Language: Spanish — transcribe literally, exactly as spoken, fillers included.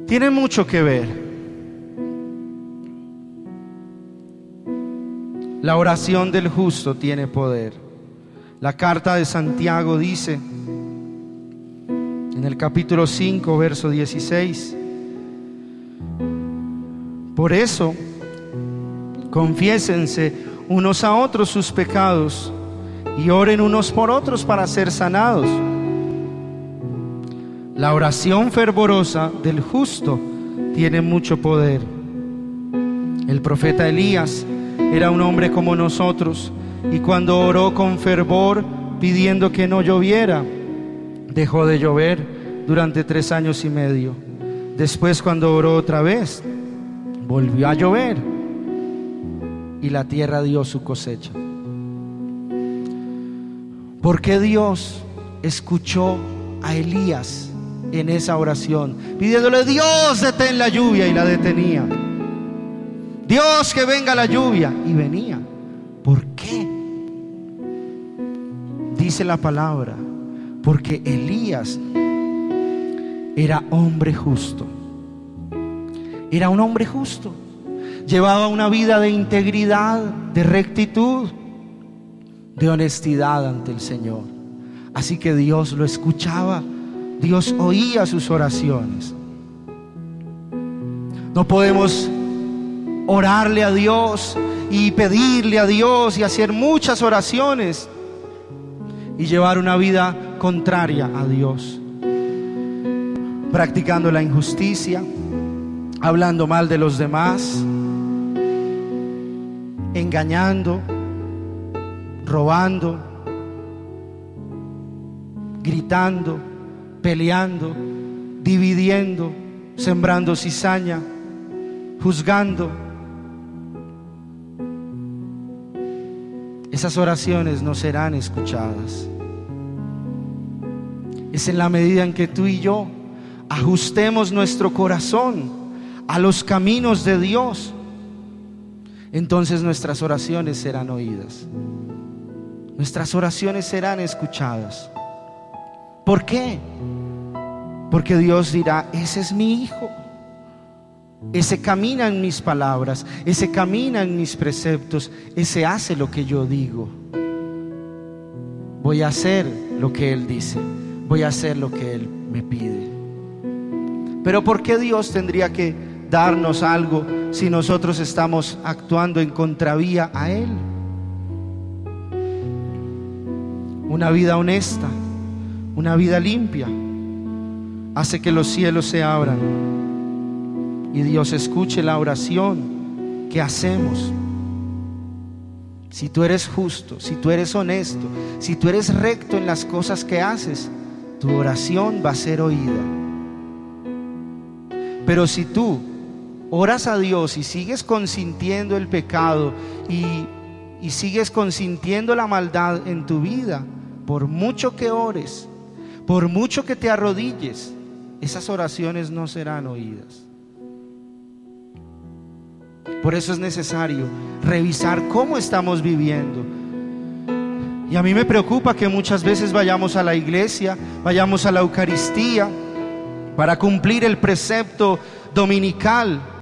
tiene mucho que ver. La oración del justo tiene poder. La carta de Santiago dice en el capítulo cinco, verso dieciséis: por eso, confiésense unos a otros sus pecados y oren unos por otros para ser sanados. La oración fervorosa del justo tiene mucho poder. El profeta Elías era un hombre como nosotros, y cuando oró con fervor pidiendo que no lloviera, dejó de llover durante tres años y medio. Después, cuando oró otra vez, volvió a llover y la tierra dio su cosecha. ¿Por qué Dios escuchó a Elías en esa oración, pidiéndole: Dios, detén la lluvia? Y la detenía. Dios, que venga la lluvia, y venía. ¿Por qué? Dice la palabra: porque Elías era hombre justo. Era un hombre justo. Llevaba una vida de integridad, de rectitud, de honestidad ante el Señor. Así que Dios lo escuchaba. Dios oía sus oraciones. No podemos orarle a Dios y pedirle a Dios y hacer muchas oraciones y llevar una vida contraria a Dios, practicando la injusticia, hablando mal de los demás, engañando, robando, gritando, peleando, dividiendo, sembrando cizaña, juzgando. Esas oraciones no serán escuchadas. Es en la medida en que tú y yo ajustemos nuestro corazón a los caminos de Dios, entonces nuestras oraciones serán oídas, nuestras oraciones serán escuchadas. ¿Por qué? Porque Dios dirá: ese es mi hijo, ese camina en mis palabras, ese camina en mis preceptos, ese hace lo que yo digo. Voy a hacer lo que Él dice, voy a hacer lo que Él me pide. Pero ¿por qué Dios tendría que darnos algo si nosotros estamos actuando en contravía a Él? Una vida honesta, una vida limpia, hace que los cielos se abran y Dios escuche la oración que hacemos. Si tú eres justo, si tú eres honesto, si tú eres recto en las cosas que haces, tu oración va a ser oída. Pero si tú oras a Dios y sigues consintiendo el pecado y, y sigues consintiendo la maldad en tu vida, por mucho que ores, por mucho que te arrodilles, esas oraciones no serán oídas. Por eso es necesario revisar cómo estamos viviendo. Y a mí me preocupa que muchas veces vayamos a la iglesia, vayamos a la Eucaristía para cumplir el precepto dominical,